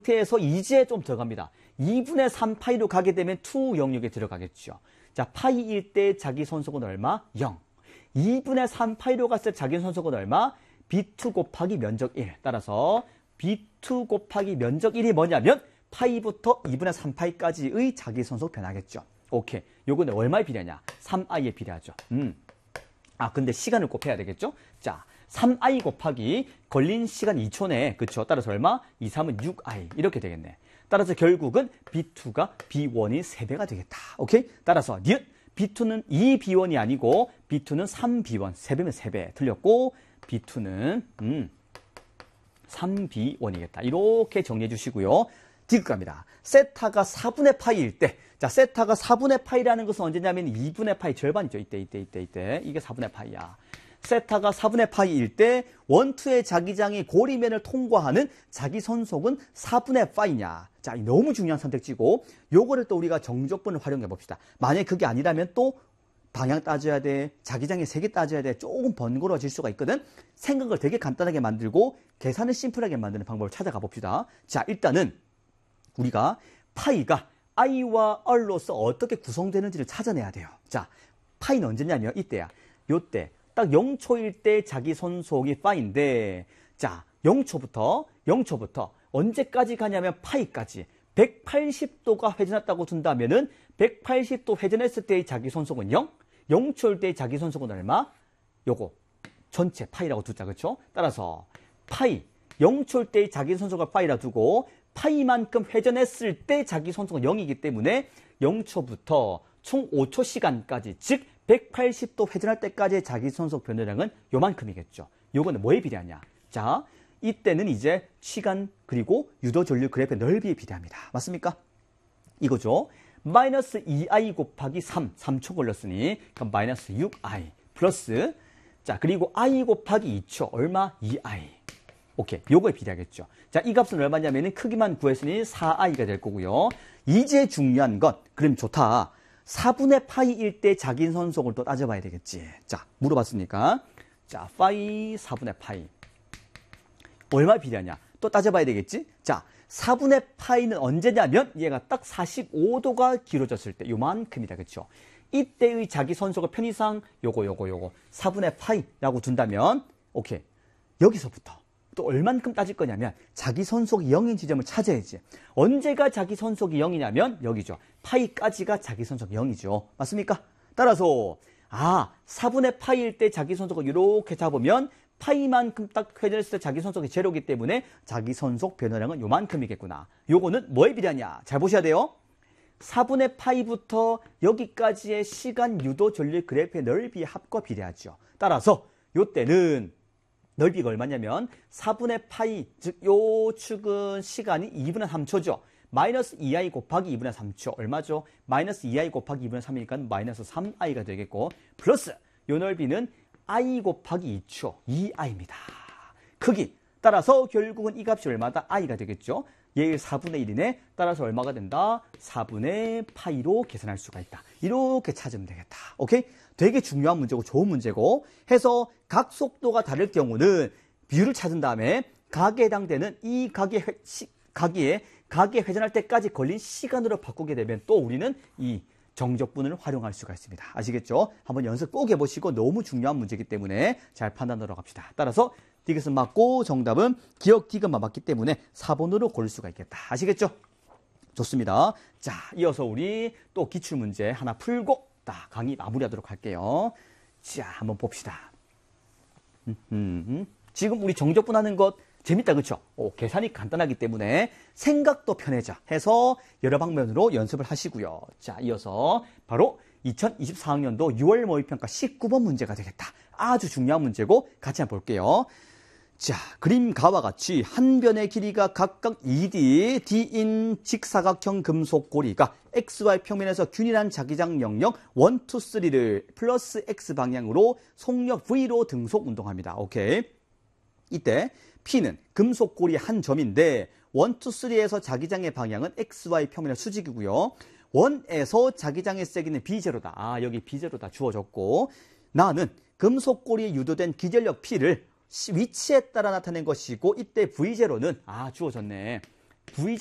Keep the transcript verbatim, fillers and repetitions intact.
상태에서 이제 좀 들어갑니다. 이분의 삼 파이로 가게 되면 이 영역에 들어가겠죠. 자, 파이일 때 자기 손속은 얼마? 영. 이분의 삼 파이로 갔을 때 자기 손속은 얼마? 비 투 곱하기 면적 일. 따라서 비 투 곱하기 면적 일이 뭐냐면 파이부터 이분의 삼 파이까지의 자기 손속 변하겠죠. 오케이. 요거는 얼마에 비례하냐? 삼 아이에 비례하죠. 음. 아, 근데 시간을 곱해야 되겠죠? 자, 삼 아이 곱하기 걸린 시간 이 초네. 그쵸? 따라서 얼마? 이, 삼은 육 아이. 이렇게 되겠네. 따라서 결국은 비 투가 비 원이 세 배가 되겠다. 오케이? 따라서 니은 비 투는 이 비 원이 아니고 비 투는 삼 비 원. 세 배면 세 배. 틀렸고 비 투는 음, 삼 비 원이겠다. 이렇게 정리해 주시고요. 디귿 갑니다. 세타가 사분의 파이일 때, 자, 세타가 사분의 파이라는 것은 언제냐면 이분의 파이 절반이죠. 이때, 이때, 이때, 이때. 이게 사분의 파이야. 세타가 사분의 파이일 때 원투의 자기장이 고리면을 통과하는 자기 선속은 사분의 파이냐. 자, 너무 중요한 선택지고 요거를 또 우리가 정적분을 활용해 봅시다. 만약에 그게 아니라면 또 방향 따져야 돼. 자기장이 세 개 따져야 돼. 조금 번거로워질 수가 있거든. 생각을 되게 간단하게 만들고 계산을 심플하게 만드는 방법을 찾아가 봅시다. 자, 일단은 우리가 파이가 i와 r로서 어떻게 구성되는지를 찾아내야 돼요. 자, 파이는 언제냐면 이때야. 요때. 딱 영 초일 때 자기 손속이 파인데, 자, 영 초부터, 영 초부터 언제까지 가냐면 파이까지 백팔십 도가 회전했다고 둔다면은 백팔십 도 회전했을 때의 자기 손속은 영, 영 초일 때의 자기 손속은 얼마? 요거 전체 파이라고 두자, 그렇죠? 따라서 파이, 영 초일 때의 자기 손속을 파이라 두고 파이만큼 회전했을 때 자기 손속은 영이기 때문에 영 초부터 총 오 초 시간까지, 즉 백팔십 도 회전할 때까지의 자기 손속 변화량은 요만큼이겠죠. 요거는 뭐에 비례하냐? 자, 이때는 이제 시간 그리고 유도 전류 그래프의 넓이에 비례합니다. 맞습니까? 이거죠. 마이너스 이 아이 곱하기 삼, 삼 초 걸렸으니 그럼 마이너스 육 아이 플러스, 자, 그리고 i 곱하기 이 초 얼마? 이 아이. 오케이, 요거에 비례하겠죠. 자, 이 값은 얼마냐면은 크기만 구했으니 사 아이가 될 거고요. 이제 중요한 건, 그럼 좋다. 사분의 파이일 때 자기 손속을 또 따져봐야 되겠지. 자, 물어봤으니까. 자, 파이 사분의 파이. 얼마 비례하냐? 또 따져봐야 되겠지? 자, 사분의 파이는 언제냐면 얘가 딱 사십오 도가 길어졌을 때 요만큼이다. 그렇죠? 이때의 자기 손속의 편의상 요거 요거 요거 사분의 파이라고 둔다면 오케이. 여기서부터 또 얼만큼 따질 거냐면 자기 손속이 영인 지점을 찾아야지. 언제가 자기 손속이 영이냐면 여기죠. 파이까지가 자기 손속이 영이죠. 맞습니까? 따라서 아, 사분의 파이일 때 자기 손속을 이렇게 잡으면 파이만큼 딱 회전했을 때 자기 손속이 제로이기 때문에 자기 손속 변화량은 요만큼이겠구나. 요거는 뭐에 비례하냐? 잘 보셔야 돼요. 사분의 파이부터 여기까지의 시간 유도 전류 그래프의 넓이의 합과 비례하죠. 따라서 요때는 넓이가 얼마냐면 사분의 파이, 즉 요 축은 시간이 이분의 삼 초죠. 마이너스 이 아이 곱하기 이분의 삼 초 얼마죠? 마이너스 이 아이 곱하기 이분의 삼이니까 마이너스 삼 아이가 되겠고 플러스 요 넓이는 i 곱하기 이 초, 이 아이입니다. 크기 따라서 결국은 이 값이 얼마다? i가 되겠죠. 얘의 사분의 일이네. 따라서 얼마가 된다? 사분의 파이로 계산할 수가 있다. 이렇게 찾으면 되겠다. 오케이? 되게 중요한 문제고 좋은 문제고 해서 각 속도가 다를 경우는 비율을 찾은 다음에 각에 해당되는 이 각의 회, 시, 각에 각에 회전할 때까지 걸린 시간으로 바꾸게 되면 또 우리는 이 정적분을 활용할 수가 있습니다. 아시겠죠? 한번 연습 꼭 해보시고 너무 중요한 문제이기 때문에 잘 판단하도록 합시다. 따라서 디귿은 맞고 정답은 기억 디귿만 맞기 때문에 사 번으로 고를 수가 있겠다. 아시겠죠? 좋습니다. 자, 이어서 우리 또 기출문제 하나 풀고 딱 강의 마무리하도록 할게요. 자, 한번 봅시다. 음, 음, 음. 지금 우리 정적분 하는 것 재밌다, 그쵸? 오, 계산이 간단하기 때문에 생각도 편해져 해서 여러 방면으로 연습을 하시고요. 자, 이어서 바로 이천이십사 학년도 유월 모의평가 십구 번 문제가 되겠다. 아주 중요한 문제고 같이 한번 볼게요. 자, 그림가와 같이 한 변의 길이가 각각 이 디, D인 직사각형 금속 고리가 엑스와이 평면에서 균일한 자기장 영역 일, 이, 삼을 플러스 X 방향으로 속력 V로 등속 운동합니다. 오케이. 이때 P는 금속 고리 한 점인데 일, 이, 삼에서 자기장의 방향은 엑스와이 평면의 수직이고요. 일에서 자기장의 세기는 비제로다. 아, 여기 비제로다 주어졌고 나는 금속 고리에 유도된 기절력 P를 위치에 따라 나타낸 것이고 이때 브이제로는 아 주어졌네. V